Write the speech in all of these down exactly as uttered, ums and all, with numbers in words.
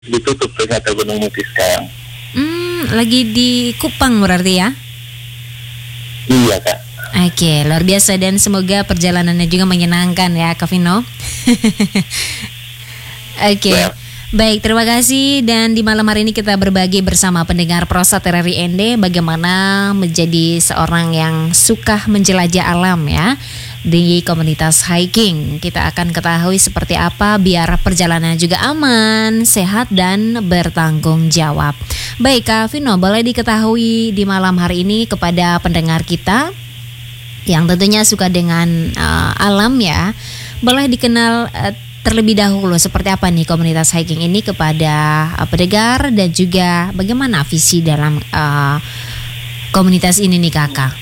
ditutup ternyata Gunung Muti sekarang. Hmm, lagi di Kupang berarti ya? Iya Kak. Oke, luar biasa dan semoga perjalanannya juga menyenangkan ya Kak Vino. Oke. Ya. Baik, terima kasih dan di malam hari ini kita berbagi bersama pendengar Prosa R R I N D bagaimana menjadi seorang yang suka menjelajah alam ya di komunitas hiking. Kita akan ketahui seperti apa biar perjalanan juga aman, sehat dan bertanggung jawab. Baik Kak Vino, boleh diketahui di malam hari ini kepada pendengar kita yang tentunya suka dengan uh, alam ya, boleh dikenal uh, terlebih dahulu seperti apa nih komunitas hiking ini kepada uh, pendengar dan juga bagaimana visi dalam uh, komunitas ini nih kakak?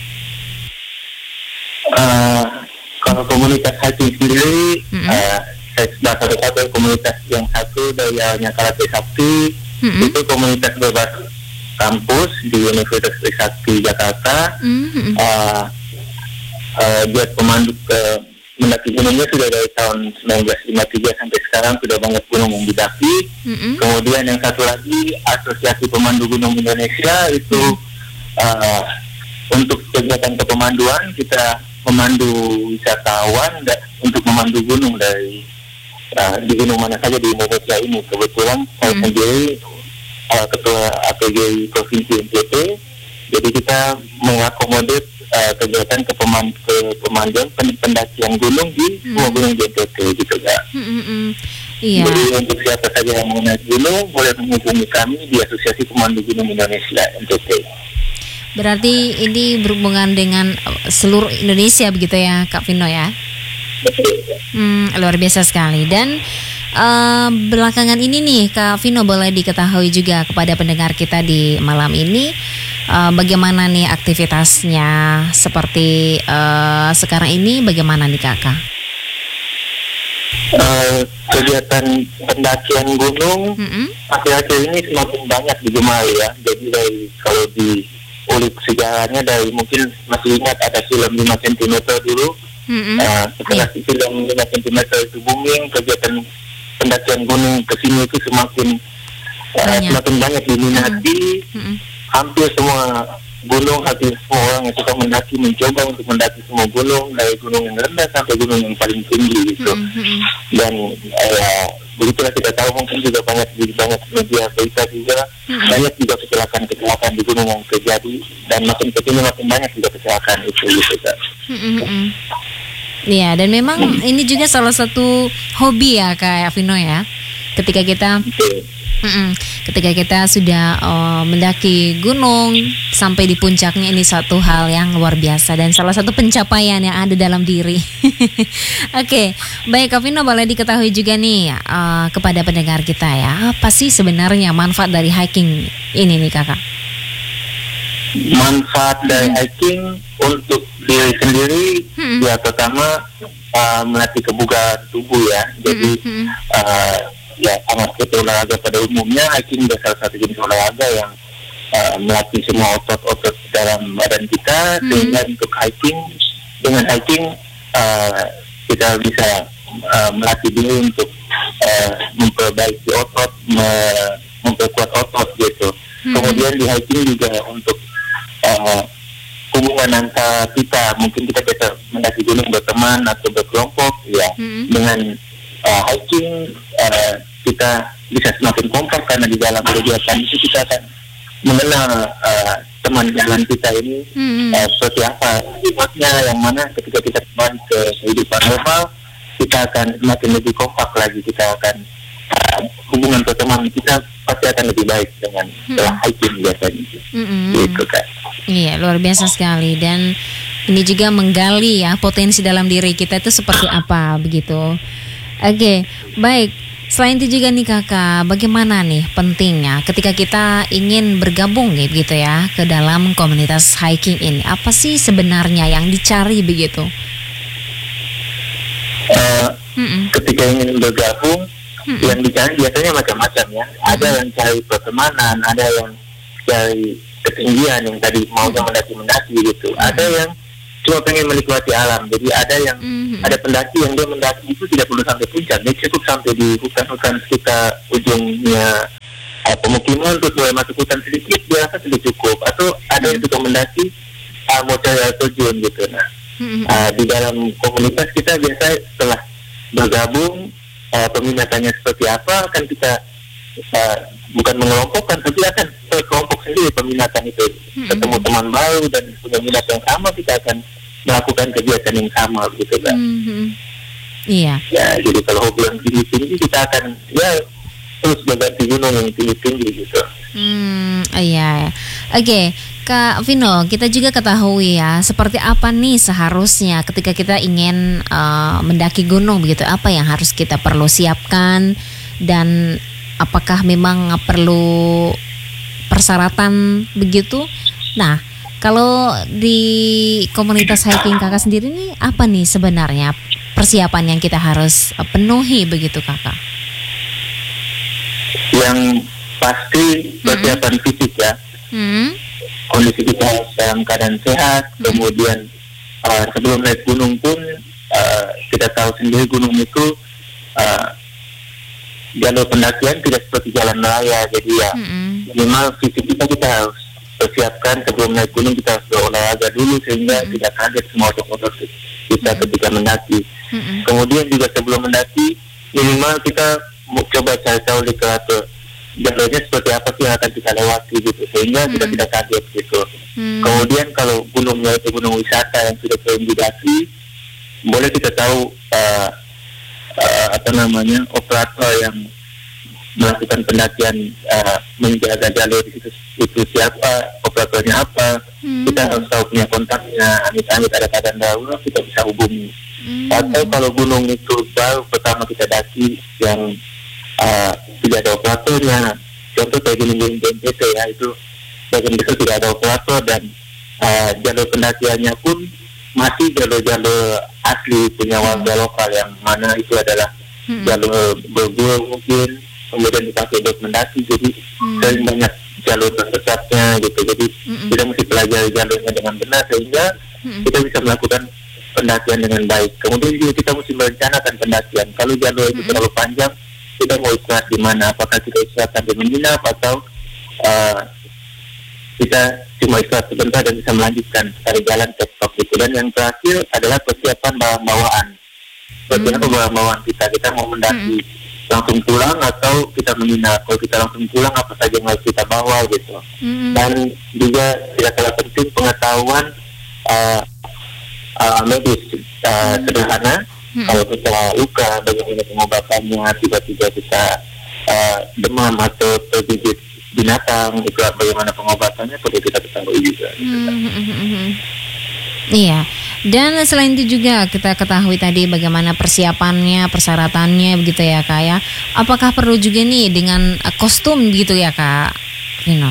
Uh, kalau komunitas hiking sendiri, mm-hmm. uh, saya sudah salah satu komunitas yang satu dari awalnya Karate Sakti, mm-hmm. itu komunitas berbasis kampus di Universitas Trisakti Jakarta. Mm-hmm. Uh, uh, buat pemandu ke mendaki gunungnya sudah dari tahun seribu sembilan ratus lima puluh tiga sampai sekarang sudah banyak gunung yang didaki. Mm-hmm. Kemudian yang satu lagi Asosiasi Pemandu Gunung Indonesia itu mm-hmm. uh, untuk kegiatan kepemanduan kita memandu wisatawan da- untuk memandu gunung dari uh, di gunung mana saja di Indonesia ini. Kebetulan mm-hmm. saya sendiri uh, ketua A P G I Provinsi N T T, jadi kita mengakomodir Uh, kegiatan kepeman, kepemanduan pendakian gunung di semua hmm. gunung di N T T gitu Kak. Hmm, hmm. Iya. Jadi untuk siapa saja yang mau naik gunung boleh menghubungi kami di Asosiasi Pemandu Gunung Indonesia N T T. Berarti ini berhubungan dengan seluruh Indonesia begitu ya Kak Vino ya? Betul. Hmm, luar biasa sekali. Dan uh, belakangan ini nih Kak Vino boleh diketahui juga kepada pendengar kita di malam ini uh, bagaimana nih aktivitasnya seperti uh, sekarang ini bagaimana nih kakak? Uh, kegiatan pendakian gunung mm-hmm. akhir-akhir ini semakin banyak digemari ya. Jadi dari kalau di ulik sejarahnya dari mungkin masih ingat ada film lima sentimeter dulu. Mm-hmm. Uh, setelah yeah. film lima sentimeter itu booming, kegiatan pendakian gunung ke sini itu semakin uh, banyak. semakin banyak diminati. Mm-hmm. Hampir semua gunung, hampir semua orang yang suka mendaki mencoba untuk mendaki semua gunung dari gunung yang rendah sampai gunung yang paling tinggi gitu. Mm-hmm. Dan uh, begitulah kita tahu mungkin juga banyak di banyak media berita juga mm-hmm. banyak juga kecelakaan-kecelakaan di gunung yang terjadi dan makin kesini makin banyak juga kecelakaan itu gitu kan. Mm-hmm. Iya, dan memang hmm. ini juga salah satu hobi ya Kak Vino ya. Ketika kita mm-mm, ketika kita sudah uh, mendaki gunung sampai di puncaknya, ini satu hal yang luar biasa dan salah satu pencapaian yang ada dalam diri. Oke, okay. Baik Kak Vino, boleh diketahui juga nih uh, kepada pendengar kita ya, apa sih sebenarnya manfaat dari hiking ini nih kakak? Manfaat dari hiking untuk diri sendiri hmm. ya pertama uh, melatih kebugaran tubuh ya. Jadi hmm. uh, ya sama seperti olahraga pada umumnya, hiking adalah salah satu jenis olahraga yang uh, melatih semua otot-otot dalam badan kita. hmm. Sehingga untuk hiking, dengan hiking uh, kita bisa uh, melatih diri untuk uh, memperbaiki otot, me- memperkuat otot gitu. hmm. Kemudian di hiking juga untuk Uh, hubungan antara kita, mungkin kita bisa mendaki gunung berteman atau berkelompok ya. Mm-hmm. Dengan uh, hiking uh, kita bisa semakin kompak karena di dalam kegiatan itu kita akan mengenal uh, teman jalan kita ini mm-hmm. uh, seperti apa sifatnya, yang mana ketika kita kembali ke kehidupan normal kita akan semakin lebih kompak lagi, kita akan uh, hubungan pertemanan kita pasti akan lebih baik dengan setelah mm-hmm. hiking biasanya. Mm-hmm. Gitu kan. Iya, luar biasa sekali. Dan ini juga menggali ya potensi dalam diri kita itu seperti apa begitu. Oke, baik. Selain itu juga nih kakak, bagaimana nih pentingnya ketika kita ingin bergabung gitu ya ke dalam komunitas hiking ini? Apa sih sebenarnya yang dicari begitu? Uh, ketika ingin bergabung, Mm-mm. yang dicari biasanya macam-macam ya. Mm-mm. Ada yang cari pertemanan, ada yang cari ketinggian yang tadi mau mendaki-mendaki gitu. Hmm. Ada yang cuma pengen menikmati alam. Jadi ada yang Mm-hmm. ada pendaki yang dia mendaki itu tidak perlu sampai puncak, dia cukup sampai di hutan-hutan sekitar ujungnya uh, pemukiman, terus mulai masuk hutan sedikit dia rasa sudah cukup. Atau ada yang juga mendaki uh, mau cari air terjun gitu. Nah, Mm-hmm. uh, di dalam komunitas kita biasa setelah bergabung uh, peminatannya seperti apa akan kita uh, bukan mengelompokkan, tapi akan kelompok sendiri peminatan itu. Mm-hmm. Ketemu teman baru dan punya minat yang sama, kita akan melakukan kegiatan yang sama gitu kan. Mm-hmm. Iya. Ya, jadi kalau hobi yang tinggi-tinggi kita akan ya terus berganti gunung yang tinggi-tinggi gitu. Hmm, iya. Oke, Kak Vino, kita juga ketahui ya, seperti apa nih seharusnya ketika kita ingin uh, mendaki gunung begitu, apa yang harus kita perlu siapkan dan apakah memang perlu persyaratan begitu? Nah, kalau di komunitas hiking Kakak sendiri nih, apa nih sebenarnya persiapan yang kita harus penuhi begitu Kakak? Yang pasti persiapan mm-hmm. fisik ya. Mm-hmm. Kondisi kita dalam keadaan sehat, mm-hmm. kemudian uh, sebelum naik gunung pun uh, kita tahu sendiri gunung itu uh, jalur pendakian tidak seperti jalan raya, jadi ya mm-hmm. minimal fisik kita kita harus persiapkan sebelum naik gunung, kita harus berolahraga dulu sehingga mm-hmm. tidak kaget semua otot-otot kita mm-hmm. ketika mendaki. Mm-hmm. Kemudian juga sebelum mendaki minimal kita mau coba cari tahu literatur jalurnya seperti apa sih yang akan kita lewati gitu sehingga mm-hmm. kita tidak kaget gitu. Mm-hmm. Kemudian kalau gunungnya itu gunung wisata yang sudah sering didaki, boleh kita tahu uh, uh, apa namanya operator yang melakukan pendakian uh, menjaga jalur itu, itu siapa, operatornya apa, hmm. kita harus tahu punya kontaknya, amit-amit ada keadaan darurat kita bisa hubungi. Hmm. Atau kalau gunung itu baru pertama kita daki yang uh, tidak ada operatornya, contoh kayak gunung-gunung B N P T ya, itu bagian besar tidak ada operator dan uh, jalur pendakiannya pun masih jalur-jalur asli punya warga lokal yang mana itu adalah hmm. jalur bergul mungkin, kemudian dipakai untuk mendaki, jadi hmm. sering banyak jalur tersesatnya gitu, jadi hmm. kita mesti pelajari jalurnya dengan benar sehingga hmm. kita bisa melakukan pendakian dengan baik. Kemudian juga kita mesti merencanakan pendakian. Kalau jalur itu hmm. terlalu panjang, kita mau istirahat di mana? Apakah kita istirahat sambil menginap atau uh, kita cuma istirahat sebentar dan bisa melanjutkan cari jalan ke stop itu. Dan yang terakhir adalah persiapan bahan bawaan. Persiapan hmm. bahan bawaan kita, kita mau mendaki hmm. langsung pulang atau kita menginap. Kalau kita langsung pulang apa saja yang harus kita bawa gitu. Mm-hmm. Dan juga tidak kalah penting pengetahuan uh, uh, medis uh, mm-hmm. sederhana. Mm-hmm. Kalau kita luka, bagaimana pengobatannya, tiba-tiba kita uh, demam atau tergigit binatang, itu bagaimana pengobatannya perlu kita ketahui juga. Gitu. Mm-hmm. Iya. Dan selain itu juga kita ketahui tadi bagaimana persiapannya, persyaratannya begitu ya Kak ya. Apakah perlu juga nih dengan uh, kostum gitu ya Kak Vino?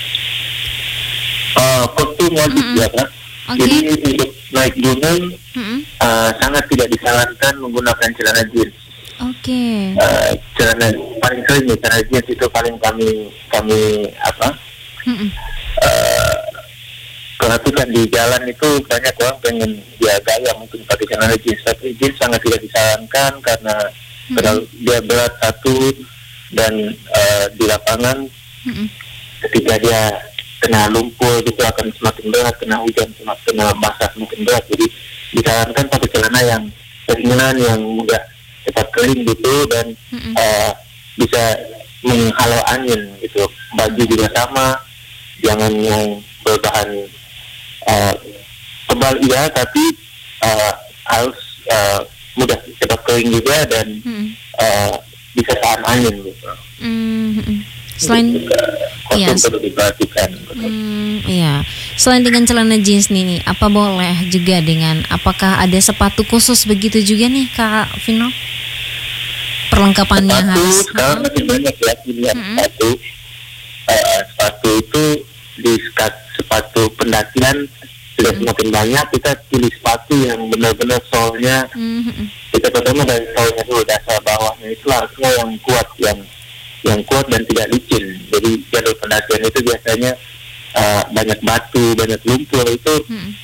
Uh, kostum wajib mm-hmm. ya Kak. Okay. Jadi untuk naik gunung mm-hmm. uh, sangat tidak disarankan menggunakan celana jeans. Oke. Okay. Uh, celana paling sering ya celana jeans itu paling kami kami apa? Mm-hmm. Uh, perhatikan di jalan itu banyak orang pengen dia gaya mungkin pakai celana jeans, tapi jeans sangat tidak disarankan karena hmm. dia berat satu dan uh, di lapangan hmm. ketika dia kena lumpur itu akan semakin berat, kena hujan semakin kena basah semakin berat. Jadi disarankan pakai celana yang ringan yang mudah cepat kering gitu dan hmm. uh, bisa menghalau angin gitu. Baju juga sama, jangan yang berbahan Uh, tebal iya tapi uh, harus uh, mudah cepat kering juga dan hmm. uh, bisa tahan angin gitu. Hmm. Selain kostum perlu diperhatikan. Hmm, iya. Selain dengan celana jeans nih, apa boleh juga dengan apakah ada sepatu khusus begitu juga nih Kak Vino? Perlengkapannya sepatu, harus. Sekarang masih banyak ya pilihan hmm. sepatu. Uh, sepatu itu di sepatu pendakian sudah mm-hmm. semakin banyak, kita pilih sepatu yang benar-benar solnya mm-hmm. kita pertama dari solnya dulu, dasar bawahnya itu harusnya yang kuat, yang yang kuat dan tidak licin. Jadi jalur pendakian itu biasanya uh, banyak batu, banyak lumpur, itu mm-hmm. cepat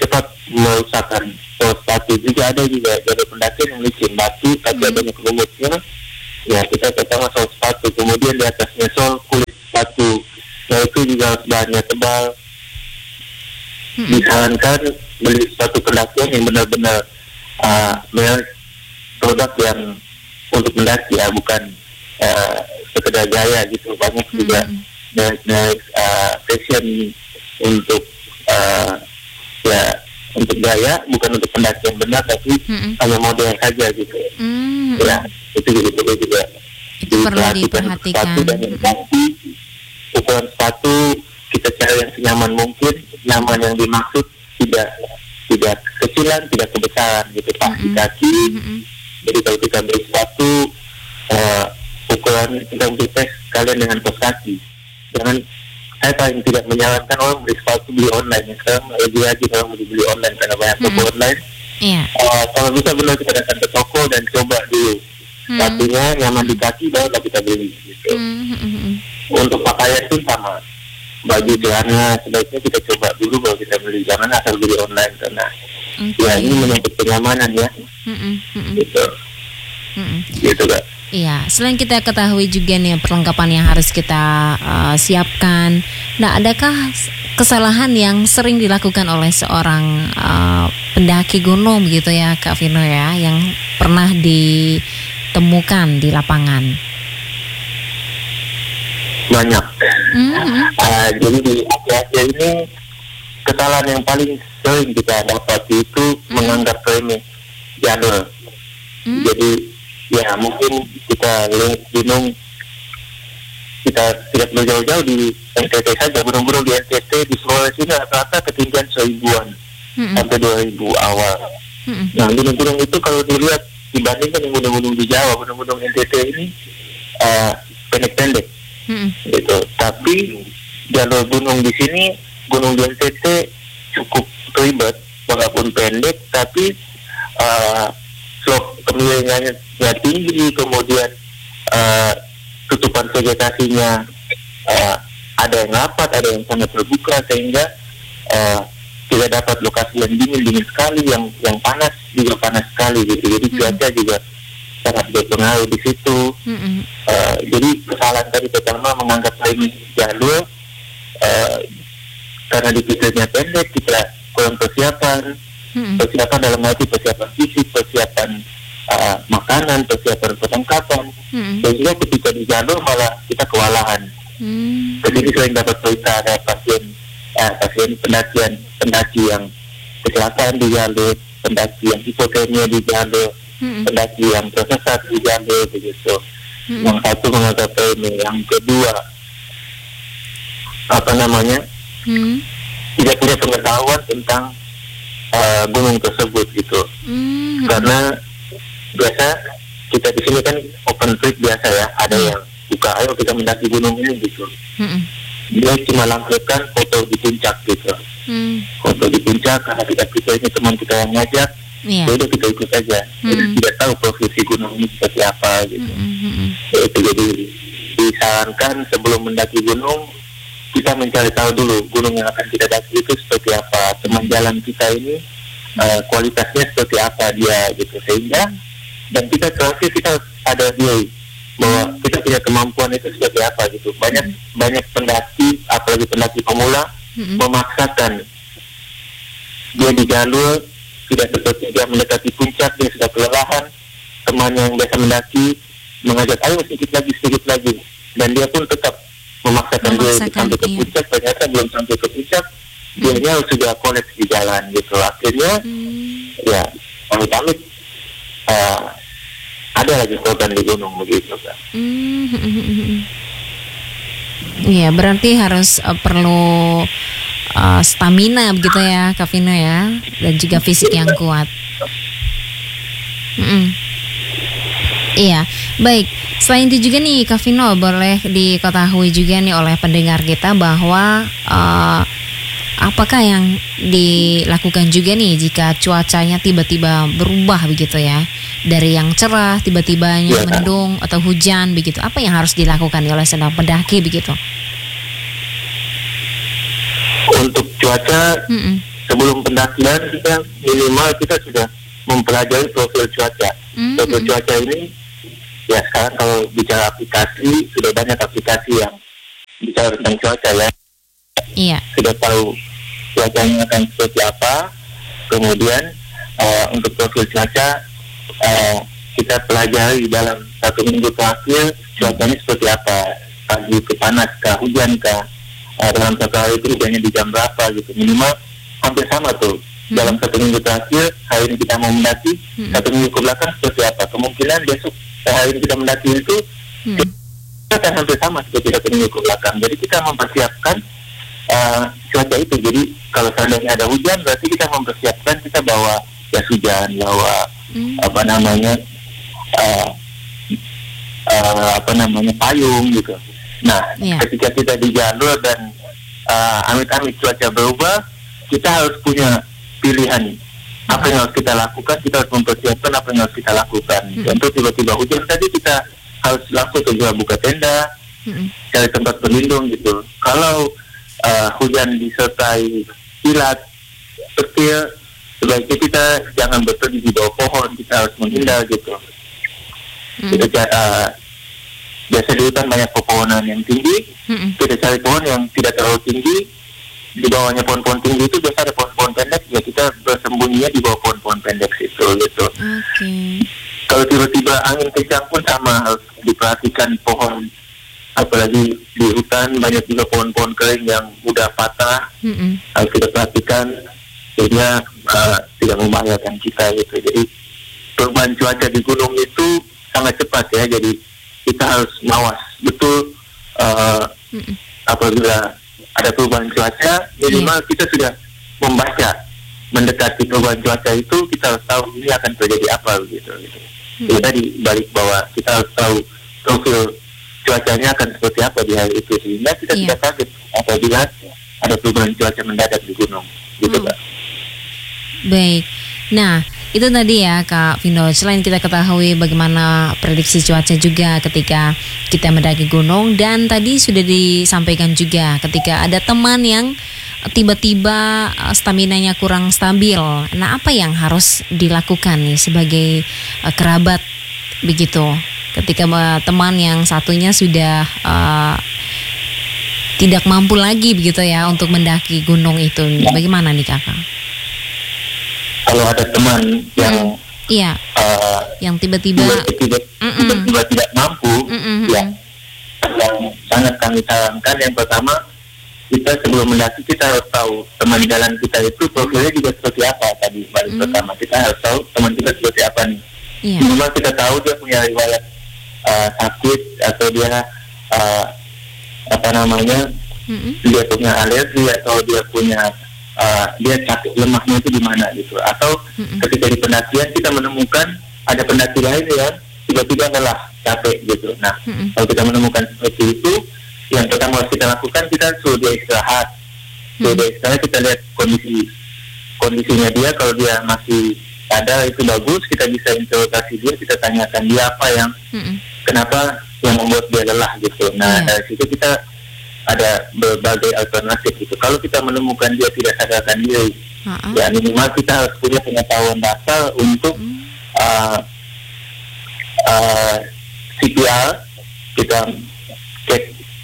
merusakan sol sepatu. Juga ada juga jalur pendakian yang licin, batu tapi Hmm. adanya lumutnya, ya kita pertama sol sepatu, kemudian di atasnya sol kulit sepatu, nah itu juga harus bahannya tebal. Hmm. Disarankan beli sepatu pendakian yang benar-benar uh, merek produk yang untuk mendaki ya, bukan uh, sekedar gaya gitu. Banyak juga Hmm. merek-merek uh, fashion untuk uh, ya untuk gaya, bukan untuk pendakian benar, tapi Hmm. hanya model saja gitu. Hmm. Ya, itu juga perlu juga Itu perlu diperhatikan untuk sepatu. Dan yang pasti ukuran sepatu kita cari yang senyaman mungkin, nyaman yang dimaksud tidak tidak kecilan, tidak kebesaran gitu, pas di Mm-mm. kaki. Mm-mm. Jadi kalau kita beli sepatu uh, ukuran kita kita sekalian dengan kos kaki. Jangan, saya paling tidak menyarankan orang beli sepatu beli online. Sekarang lagi lagi orang beli beli online karena banyak toko Mm-mm. online. Iya. Uh, kalau bisa benar kita datang ke toko dan coba dulu Hmm. sepatunya nyaman di kaki, baru kita beli gitu. Hmm. Hmm. Hmm. Untuk pakaian pun sama, baju celana sebaiknya kita coba dulu baru kita beli, jangan asal beli online karena Oke. ya ini menyangkut kenyamanan ya. Hmm. Hmm. Gitu, Hmm. gitu Kak. Iya, selain kita ketahui juga nih perlengkapan yang harus kita uh, siapkan. Nah, adakah kesalahan yang sering dilakukan oleh seorang uh, pendaki gunung gitu ya, Kak Vino ya, yang pernah ditemukan di lapangan? Banyak. Hmm. Uh, jadi di akhir-akhir ini kesalahan yang paling sering kita dapat itu menganggap remeh jalur. Hmm. Jadi ya mungkin kita lihat gunung, kita tidak perlu jauh-jauh di N T T saja, gunung-gunung di N T T di Sulawesi ini rata-rata ketinggian seribuan Hmm. sampai dua ribu awal. Hmm. Nah gunung-gunung itu kalau dilihat dibandingkan dengan gunung-gunung di Jawa, gunung-gunung N T T ini uh, pendek-pendek Hmm. gitu. Tapi jalur gunung di sini, gunung di N T T cukup ribet walaupun pendek, tapi uh, slope kemiringannya tinggi, kemudian uh, tutupan vegetasinya uh, ada yang rapat, ada yang sangat terbuka, sehingga uh, tidak dapat lokasi yang dingin dingin sekali, yang yang panas juga panas sekali gitu. Jadi Hmm. cuaca juga sangat berpengaruh di situ. Hmm. Uh, jadi kesalahan tadi pertama menganggap remeh jalur, uh, karena dipikirnya pendek, kita kurang persiapan. Hmm. Persiapan dalam arti persiapan fisik, persiapan uh, makanan, persiapan perlengkapan, Hmm. sehingga ketika di jalur malah kita kewalahan. Hmm. Jadi sering dapat berita ada pasien uh, pasien pendakian pendaki yang kecelakaan di jalur, pendaki yang hipotermia di jalur, Hmm. pendaki yang tersesat di jalur begitu. Hmm. Yang satu menganggap remeh, yang kedua apa namanya Hmm. tidak punya pengetahuan tentang uh, gunung tersebut gitu. Hmm. Karena biasa kita di sini kan open trip biasa ya, ada yang buka ayo kita mendaki gunung ini gitu. Hmm. Dia cuma lampirkan foto di puncak gitu, Hmm. foto di puncak karena kita kita ini teman kita yang ngajak, Iya. jadi kita ikut saja. Jadi Hmm. tidak tahu profesi gunung ini seperti apa gitu. Hmm. Hmm. Itu jadi disarankan sebelum mendaki gunung kita mencari tahu dulu gunung yang akan kita daki itu seperti apa, teman jalan kita ini uh, kualitasnya seperti apa dia gitu, sehingga dan kita terakhir kita ada dia bahwa kita punya kemampuan itu seperti apa gitu. Banyak banyak pendaki, apalagi pendaki pemula, Hmm. memaksakan dia di jalur tidak seperti dia mendekati puncak, dia sudah kelelahan, temannya yang biasa mendaki mengajak ayo sedikit lagi sedikit lagi, dan dia pun tetap memaksakan, dia Memaksakan, sampai ke iya. puncak, ternyata belum sampai ke puncak dia sudah kolaps di jalan gitu. Akhirnya Hmm. ya pamit-pamit uh, ada lagi korban di gunung begitu kan. Hmm. Hmm. Iya, berarti harus uh, perlu uh, stamina begitu ya, Kak Vino ya, dan juga fisik yang kuat. Mm-mm. Iya, baik. Selain itu juga nih, Kak Vino, boleh diketahui juga nih oleh pendengar kita bahwa uh, apakah yang dilakukan juga nih jika cuacanya tiba-tiba berubah begitu ya, dari yang cerah tiba-tibanya Ya. mendung atau hujan begitu, apa yang harus dilakukan oleh seorang pendaki begitu? Untuk cuaca Mm-mm. sebelum pendakian kita minimal kita sudah mempelajari profil cuaca. Mm-hmm. Profil cuaca ini ya sekarang kalau bicara aplikasi sudah banyak aplikasi yang bicara tentang cuaca ya. Iya. Sudah tahu cuacanya akan seperti apa. Kemudian uh, untuk profil cuaca uh, kita pelajari dalam satu minggu terakhir cuacanya seperti apa. Pagi ke panas kah, hujan kah, uh, dalam satu hari itu hujannya di jam berapa gitu. Minimal hampir sama tuh. Hmm. Dalam satu minggu terakhir hari ini kita mau mendaki, hmm. satu minggu ke belakang seperti apa. Kemungkinan besok hari ini kita mendaki itu hmm. kita akan hampir sama seperti satu minggu ke belakang. Jadi kita mempersiapkan uh, cuaca itu. Jadi kalau seandainya ada hujan berarti kita mempersiapkan, kita bawa jas hujan, bawa hmm. apa namanya uh, uh, apa namanya payung gitu. Nah, yeah. ketika kita di jalur dan uh, amit-amit cuaca berubah, kita harus punya pilihan apa yang harus kita lakukan. Kita harus mempersiapkan apa yang harus kita lakukan. Mm-hmm. Contoh tiba-tiba hujan tadi, kita harus langsung segera buka tenda, mm-hmm. cari tempat berlindung gitu. Kalau uh, hujan disertai kilat, petir, sebaiknya kita jangan berdiri di bawah pohon. Kita harus menghindar gitu. Mm-hmm. Kita uh, biasa di hutan banyak pepohonan yang tinggi, mm-hmm. kita cari pohon yang tidak terlalu tinggi. Di bawahnya pohon-pohon tinggi itu biasa ada pohon-pohon pendek, ya kita bersembunyinya di bawah pohon-pohon pendek situ gitu. Okay. Kalau tiba-tiba angin kencang pun sama, harus diperhatikan pohon, apalagi di hutan banyak juga pohon-pohon kering yang udah patah, mm-hmm. harus kita perhatikan sehingga uh, tidak membahayakan kita gitu. Jadi perubahan cuaca di gunung itu sangat cepat ya, jadi kita harus mawas betul uh, mm-hmm. apabila ada perubahan cuaca, minimal yeah. kita sudah membaca, mendekati perubahan cuaca itu kita harus tahu ini akan terjadi apa gitu. gitu. Hmm. Jadi tadi balik bahwa kita harus tahu profil cuacanya akan seperti apa di hari itu, sehingga kita yeah. tidak kaget apabila ada perubahan cuaca mendadak di gunung, gitu hmm. Kak. Baik, nah itu tadi ya Kak Vino, selain kita ketahui bagaimana prediksi cuaca juga ketika kita mendaki gunung, dan tadi sudah disampaikan juga ketika ada teman yang tiba-tiba staminanya kurang stabil. Nah, apa yang harus dilakukan nih sebagai uh, kerabat begitu ketika uh, teman yang satunya sudah uh, tidak mampu lagi begitu ya untuk mendaki gunung itu, bagaimana nih Kakak? Kalau ada teman yang hmm, iya, uh, yang tiba-tiba tiba-tiba, tiba-tiba tidak mampu, mm-mm. ya, yang sangat kami sarankan yang pertama, kita sebelum mendaki kita harus tahu teman jalan kita itu profilnya juga seperti apa. Tadi balik mm. pertama kita harus tahu teman kita seperti apa nih. Yeah. Minimal kita tahu dia punya riwayat uh, sakit atau dia uh, apa namanya, mm-mm. dia punya alergi atau dia punya Uh, dia capek, lemahnya itu di mana gitu. Atau mm-mm. ketika di pendakian kita menemukan ada pendaki lain yang tiba-tiba lelah, capek gitu. Nah, mm-mm. kalau kita menemukan seperti itu, yang pertama harus kita lakukan, kita suruh dia istirahat. Suruh dia istirahat, kita lihat kondisi kondisinya dia. Kalau dia masih ada itu bagus, kita bisa interogasi dia, kita tanyakan dia apa yang mm-mm. kenapa yang membuat dia lelah gitu. Nah, yeah. dari situ kita ada berbagai alternatif gitu. Kalau kita menemukan dia tidak sadarkan diri, uh-uh. ya minimal kita harus punya pengetahuan dasar untuk uh. Uh, uh, C P R. Kita cek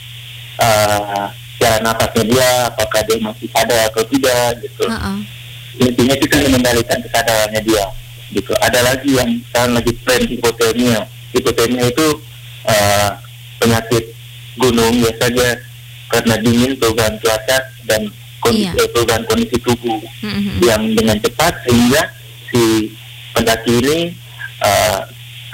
uh, jalan nafasnya dia, apakah dia masih sadar atau tidak gitu. Uh-uh. Intinya kita mengendalikan kesadarannya dia gitu. Ada lagi yang sekarang lagi tren hipotermia. Hipotermia itu uh, penyakit gunung biasanya karena dingin, perubahan cuaca dan kondisi, iya. perubahan kondisi tubuh mm-hmm. yang dengan cepat sehingga si pendaki ini uh,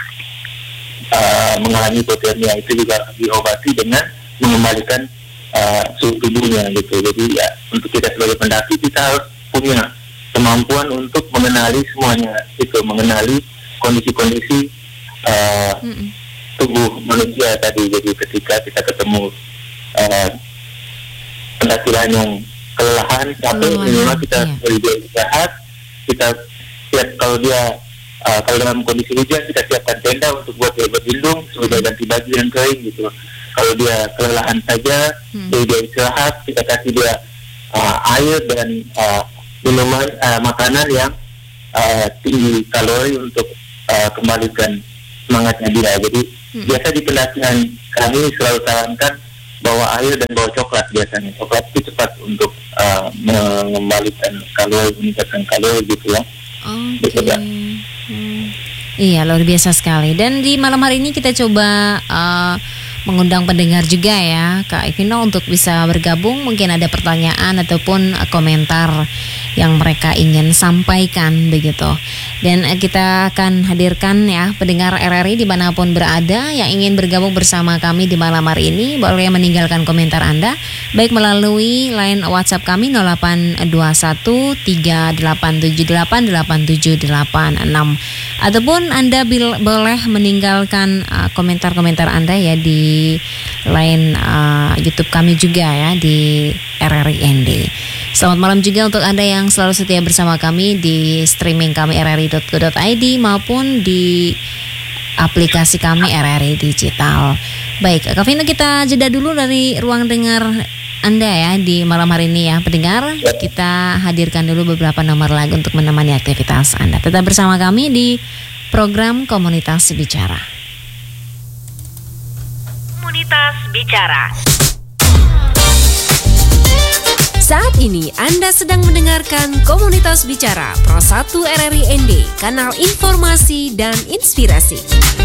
uh, mengalami hipotermia. Itu juga diobati dengan mengembalikan uh, suhu tubuhnya gitu. Jadi ya untuk kita sebagai pendaki kita harus punya kemampuan untuk mengenali semuanya itu, mengenali kondisi-kondisi uh, mm-hmm. tubuh manusia tadi. Jadi ketika kita ketemu uh, pendaki lain yang kelelahan, capek, minimal kita yeah. beri dia istirahat. Kita siap kalau dia uh, kalau dalam kondisi hujan kita siapkan tenda untuk buat dia berlindung, sudah ganti baju yang kering gitu. Kalau dia kelelahan saja, hmm. beri dia istirahat, kita kasih dia uh, air dan uh, minuman uh, makanan yang uh, tinggi kalori untuk uh, kembalikan semangatnya dia. Jadi hmm. biasa di pelatihan kami selalu sarankan bawa air dan bawa coklat biasanya. Coklat itu cepat untuk uh, mengembalikan kalori, meningkatkan kalori gitu ya. Oke. Okay. Hmm. Iya, luar biasa sekali. Dan di malam hari ini kita coba uh, mengundang pendengar juga ya, Kak Ivino, untuk bisa bergabung. Mungkin ada pertanyaan ataupun komentar yang mereka ingin sampaikan begitu. Dan kita akan hadirkan ya pendengar R R I dimanapun berada yang ingin bergabung bersama kami di malam hari ini. Boleh meninggalkan komentar Anda baik melalui line WhatsApp kami nol delapan dua satu tiga delapan tujuh delapan delapan tujuh delapan enam, ataupun Anda bil- boleh meninggalkan uh, komentar-komentar Anda ya di line uh, YouTube kami juga ya di R R I N D. Selamat malam juga untuk Anda yang selalu setia bersama kami di streaming kami r r i dot co dot i d maupun di aplikasi kami R R I Digital. Baik, Kak Vino, kita jeda dulu dari ruang dengar Anda ya di malam hari ini ya pendengar. Kita hadirkan dulu beberapa nomor lagu untuk menemani aktivitas Anda. Tetap bersama kami di program Komunitas Bicara. Komunitas Bicara. Saat ini Anda sedang mendengarkan Komunitas Bicara Pro satu R R I N D, kanal informasi dan inspirasi.